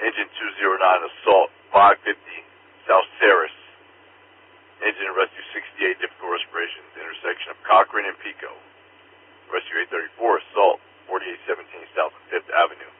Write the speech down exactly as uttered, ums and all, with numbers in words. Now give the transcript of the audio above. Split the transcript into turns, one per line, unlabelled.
Engine two oh nine Assault, five fifty, South Ceres. Engine and Rescue sixty-eight, difficult respiration, intersection of Cochrane and Pico. Rescue eight thirty-four Assault, forty-eight seventeen South and fifth Avenue.